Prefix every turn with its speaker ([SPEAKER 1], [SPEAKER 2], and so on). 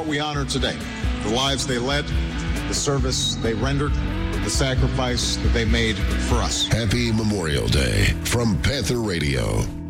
[SPEAKER 1] what we honor today. The lives they led, the service they rendered, the sacrifice that they made for us.
[SPEAKER 2] Happy Memorial Day from Panther Radio.